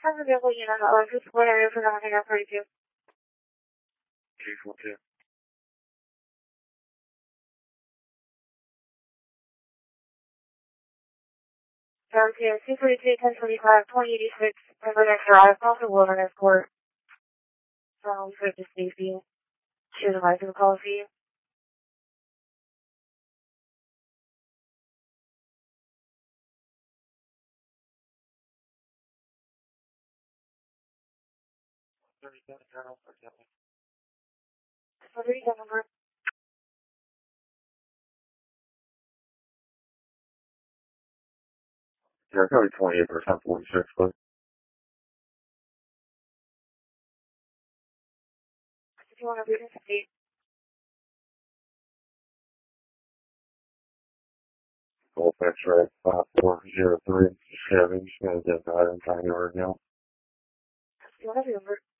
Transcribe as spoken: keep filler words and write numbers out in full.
Have available unit at Alexis Ford area for nine hundred forty-two. two four two. Downtown two forty-two, ten twenty-five, twenty eighty-six, Wilderness Drive, also Wilderness Court. From fifty Stacy. She was advising the call for you. thirty-seven Colonel, forget-me. thirty-seven number. Yeah, probably twenty-eight percent forty-six, but If you want to read it, state. Golf X-ray five four zero three, Chevy, gonna get that in time right now. If you want to read number.